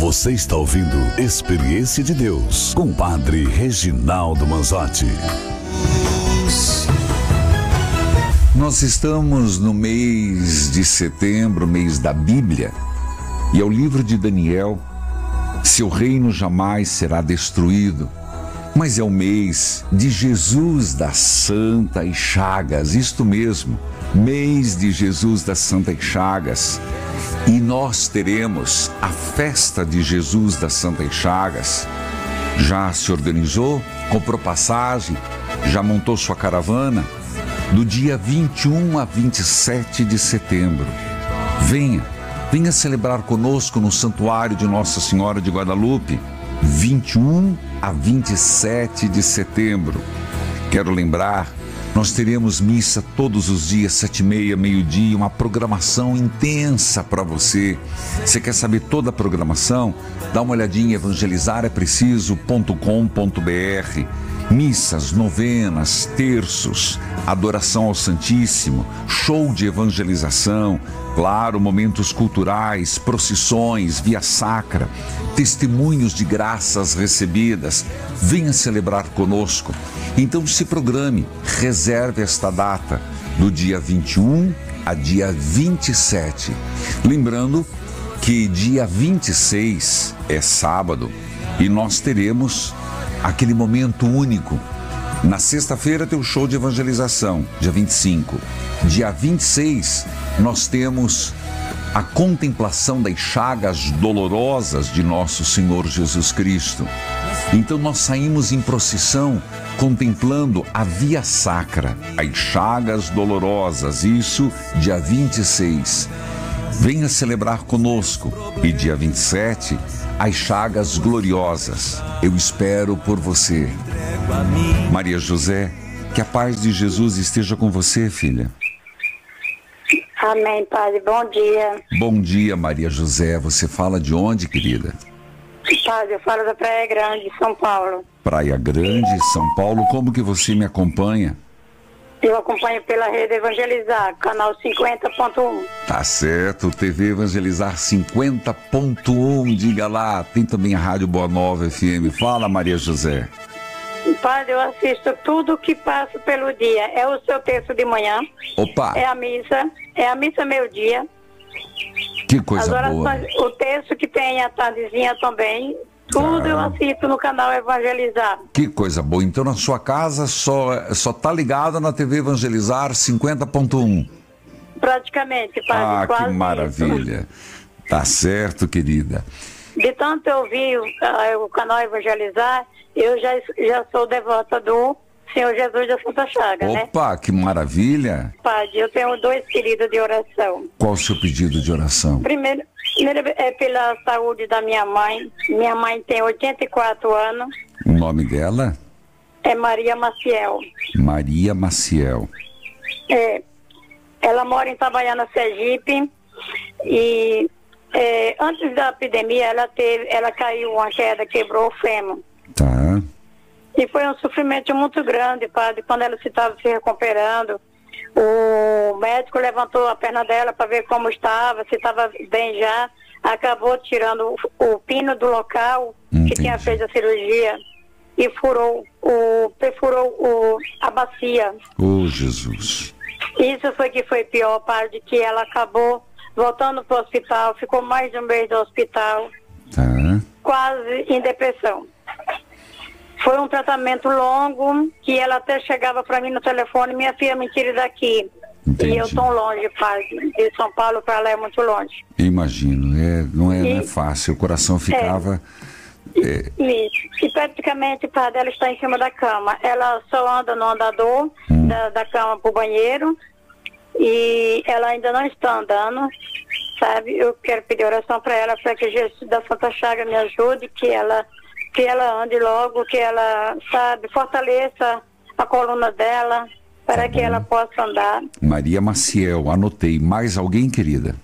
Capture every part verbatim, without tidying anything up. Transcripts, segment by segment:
Você está ouvindo Experiência de Deus com o Padre Reginaldo Manzotti. Nós estamos no mês de setembro, mês da Bíblia, e é o livro de Daniel. Seu reino jamais será destruído. Mas é o mês de Jesus das Santas Chagas, isto mesmo, mês de Jesus das Santas Chagas. E nós teremos a festa de Jesus das Santas Chagas. Já se organizou? Comprou passagem? Já montou sua caravana? Do dia vinte e um a vinte e sete de setembro. Venha, venha celebrar conosco no Santuário de Nossa Senhora de Guadalupe, vinte e um a vinte e sete de setembro. Quero lembrar, nós teremos missa todos os dias, sete e meia, meio-dia, uma programação intensa para você. Você quer saber toda a programação? Dá uma olhadinha em evangelizar é preciso ponto com ponto br. Missas, novenas, terços, adoração ao Santíssimo, show de evangelização, claro, momentos culturais, procissões, via sacra, testemunhos de graças recebidas. Venha celebrar conosco. Então se programe, reserve esta data, do dia vinte e um a dia vinte e sete. Lembrando que dia vinte e seis é sábado e nós teremos aquele momento único. Na sexta-feira tem o show de evangelização, dia vinte e cinco. Dia vinte e seis, nós temos a contemplação das chagas dolorosas de nosso Senhor Jesus Cristo. Então nós saímos em procissão, contemplando a via sacra, as chagas dolorosas, isso dia vinte e seis. Venha celebrar conosco. E dia vinte e sete, as chagas gloriosas. Eu espero por você. Maria José, que a paz de Jesus esteja com você, filha. Amém, Padre. Bom dia. Bom dia, Maria José. Você fala de onde, querida? Padre, eu falo da Praia Grande, São Paulo. Praia Grande, São Paulo. Como que você me acompanha? Eu acompanho pela Rede Evangelizar, canal cinquenta ponto um. Tá certo, T V Evangelizar cinquenta ponto um, diga lá. Tem também a Rádio Boa Nova F M. Fala, Maria José. Padre, eu assisto tudo que passa pelo dia. É o seu texto de manhã. Opa! É a missa. É a missa meio-dia. Que coisa As boa. orações, o texto que tem a tardezinha também. Tudo ah. eu assisto no canal Evangelizar. Que coisa boa. Então na sua casa só, só tá ligado na T V Evangelizar cinquenta ponto um. Praticamente, Padre. Ah, quase que maravilha. Isso. Tá certo, querida. De tanto eu vi o, uh, o canal Evangelizar, eu já, já sou devota do Senhor Jesus da Santa Chaga, né? Opa, que maravilha. Padre, eu tenho dois pedidos de oração. Qual o seu pedido de oração? Primeiro, primeiro é pela saúde da minha mãe. Minha mãe tem oitenta e quatro anos. O nome dela? É Maria Maciel. Maria Maciel. É, ela mora em Itabaiana, Sergipe. E é, antes da epidemia, ela, teve, ela caiu uma queda, quebrou o fêmur. Tá. E foi um sofrimento muito grande, Padre, quando ela se estava se recuperando. O médico levantou a perna dela para ver como estava, se estava bem já. Acabou tirando o, o pino do local Entendi. que tinha feito a cirurgia e furou o, perfurou o, a bacia. Oh, Jesus. Isso foi que foi pior, Padre, que ela acabou voltando para o hospital, ficou mais de um mês no hospital, Tá. quase em depressão. Foi um tratamento longo, que ela até chegava para mim no telefone, minha filha, me tire daqui. Entendi. E eu tão longe, Padre, de São Paulo para lá é muito longe. Imagino, é, não, é, E- não é fácil, o coração ficava... é, Isso. E praticamente, Padre, ela está em cima da cama. Ela só anda no andador Hum. da, da cama para o banheiro e ela ainda não está andando, sabe? Eu quero pedir oração para ela, para que Jesus da Santa Chaga me ajude, que ela, que ela ande logo, que ela, sabe, fortaleça a coluna dela, para Tá que bom. ela possa andar. Maria Maciel, anotei. Mais alguém, querida?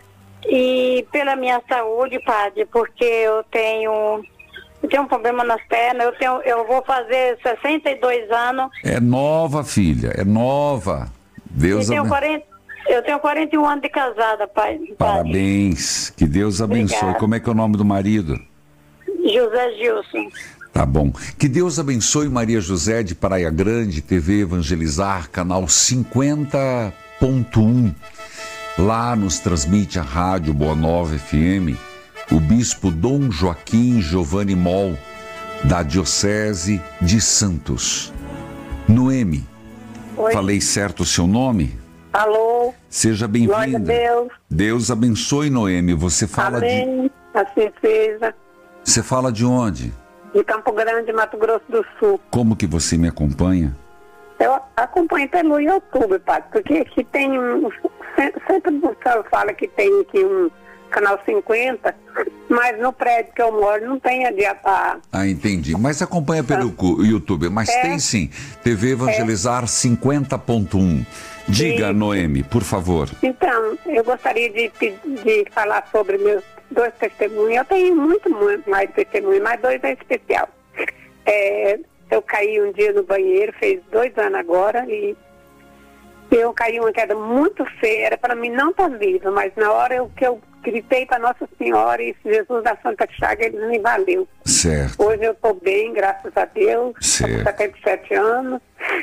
E pela minha saúde, Padre, porque eu tenho, eu tenho um problema nas pernas, eu, tenho, eu vou fazer sessenta e dois anos É nova, filha, é nova. e Deus tenho, abençoe. quarenta, Eu tenho quarenta e um anos de casada, pai. Parabéns. Que Deus abençoe. Obrigada. Como é que é o nome do marido? José Gilson. Tá bom. Que Deus abençoe Maria José de Praia Grande, T V Evangelizar, canal cinquenta ponto um. Lá nos transmite a rádio Boa Nova F M o bispo Dom Joaquim Giovanni Moll, da Diocese de Santos. Noemi, Oi. Falei certo o seu nome? Alô? Seja Glória a bem-vinda. Deus. Deus abençoe, Noemi. Você fala de... Amém. Assim seja. Você fala de onde? De Campo Grande, Mato Grosso do Sul. Como que você me acompanha? Eu acompanho pelo YouTube, padre, porque aqui tem um... Sempre o pessoal fala que tem aqui um canal cinquenta, mas no prédio que eu moro não tem adiantado. Ah, entendi. Mas acompanha pelo cu- YouTube. Mas É. tem sim. T V Evangelizar cinquenta ponto um. Diga, Sim. Noemi, por favor. Então, eu gostaria de, pe- de falar sobre meus dois testemunhos. Eu tenho muito, muito mais testemunhos, mas dois é especial. É, eu caí um dia no banheiro, fez dois anos agora, e eu caí uma queda muito feia. Era para mim não estar viva, mas na hora eu, que eu gritei para Nossa Senhora e Jesus da Santa Chaga, ele me valeu. Certo. Hoje eu estou bem, graças a Deus. Estou com Certo. setenta e sete anos.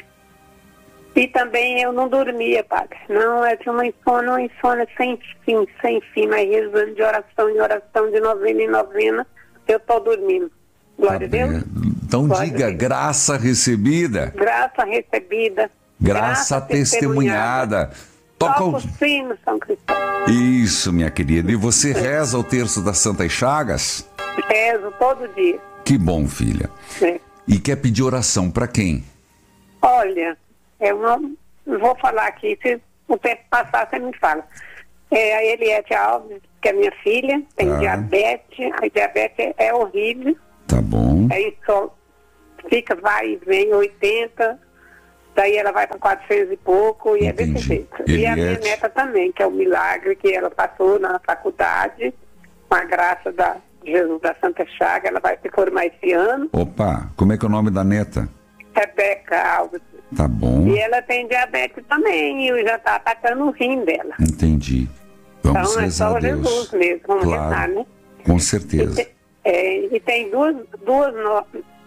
E também eu não dormia, padre. Não, eu tinha uma insônia, uma insônia sem fim, sem fim, mas rezando de oração em oração, de novena em novena, eu estou dormindo. Glória Tá a Deus. bem. Então Glória a diga, Deus. graça recebida, Graça recebida. graça testemunhada. Toca Toca o... o sino, São Cristóvão. Isso, minha querida. E você reza o terço das Santas Chagas? Rezo todo dia. Que bom, filha. né? E quer pedir oração para quem? Olha, eu não vou falar aqui, se o tempo passar, você me fala. É a Eliette Alves, que é minha filha, tem Tá. diabetes, a diabetes é horrível, Tá bom. aí só fica, vai e vem, oitenta, daí ela vai para quatrocentos e pouco, e é Entendi. desse jeito. E a minha Eliette. neta também, que é o milagre, que ela passou na faculdade, com a graça da Jesus da Santa Chaga, ela vai se formar esse ano, Opa, como é que é o nome da neta? Rebeca Alves. Tá bom. E ela tem diabetes também, e já está atacando o rim dela. Entendi. Vamos Então é rezar só a Deus. Jesus mesmo, vamos Claro. rezar, né? Com E certeza. tem, é, e tem duas, duas no...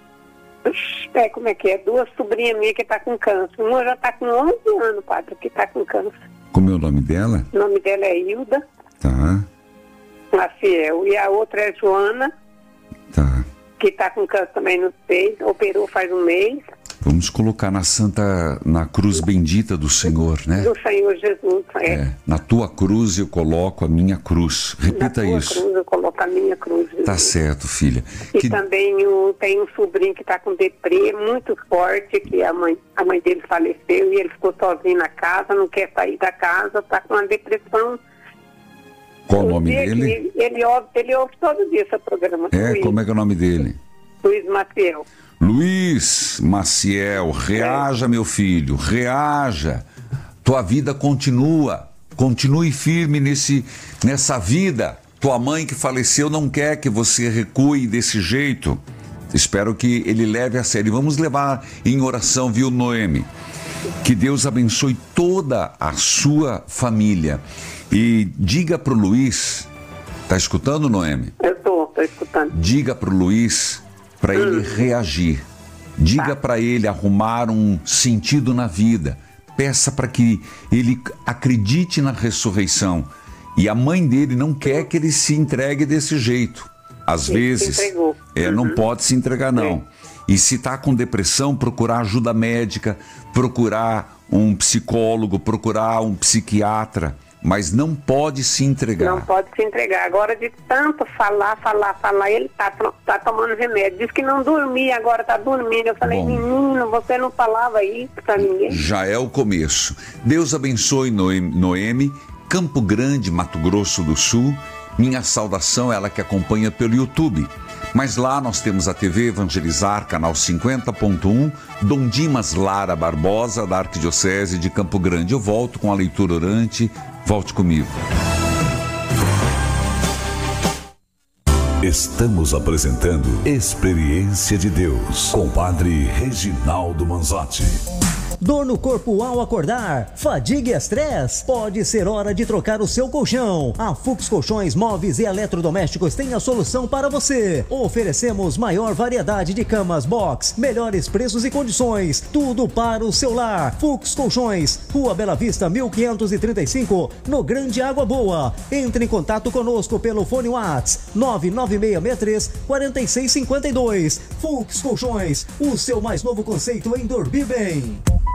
é, como é que é? Duas sobrinhas minhas que tá com câncer. Uma já tá com onze anos, padre, que tá com câncer. Como é o nome dela? O nome dela é Hilda Tá, Maciel. E a outra é Joana, tá. que tá com câncer também no peito, operou faz um mês, Vamos colocar na santa, na cruz bendita do Senhor, né? do Senhor Jesus. É. É, na tua cruz eu coloco a minha cruz. Na Repita tua isso. cruz eu coloco a minha cruz. Jesus. Tá certo, filha. E Que- também o, tem um sobrinho que está com deprê muito forte, que a mãe, a mãe dele faleceu e ele ficou sozinho na casa, não quer sair da casa, está com uma depressão. Qual o nome dia dele? que Ele ouve, ele ouve todo dia esse programa. É, Luiz, como é que é o nome dele? Luiz Maciel. Luiz Maciel, reaja, meu filho, reaja. Tua vida continua. Continue firme nesse, nessa vida. Tua mãe que faleceu não quer que você recue desse jeito. Espero que ele leve a sério. Vamos levar em oração, viu, Noemi? Que Deus abençoe toda a sua família. E diga pro Luiz, tá escutando, Noemi? Eu estou, estou escutando. Diga pro Luiz para ele reagir. Diga para ele arrumar um sentido na vida. Peça para que ele acredite na ressurreição. E a mãe dele não quer que ele se entregue desse jeito. Às Ele vezes, se entregou. é, não Uhum. pode se entregar, não. E se está com depressão, procurar ajuda médica, procurar um psicólogo, procurar um psiquiatra. Mas não pode se entregar. Não pode se entregar. Agora, de tanto falar, falar, falar, ele tá, tá tomando remédio. Diz que não dormia, agora tá dormindo. Eu falei, Bom. menino, você não falava isso pra ninguém? Já é o começo. Deus abençoe Noemi, Noemi, Campo Grande, Mato Grosso do Sul. Minha saudação, ela que acompanha pelo YouTube. Mas lá nós temos a T V Evangelizar, canal cinquenta ponto um, Dom Dimas Lara Barbosa, da Arquidiocese de Campo Grande. Eu volto com a leitura orante. Volte comigo. Estamos apresentando Experiência de Deus com o Padre Reginaldo Manzotti. Dor no corpo ao acordar? Fadiga e estresse? Pode ser hora de trocar o seu colchão. A Fux Colchões, Móveis e Eletrodomésticos tem a solução para você. Oferecemos maior variedade de camas box, melhores preços e condições, tudo para o seu lar. Fux Colchões, Rua Bela Vista, mil quinhentos e trinta e cinco, no Grande Água Boa. Entre em contato conosco pelo fone WhatsApp nove nove seis seis três, quatro seis cinco dois. Fux Colchões, o seu mais novo conceito em dormir bem.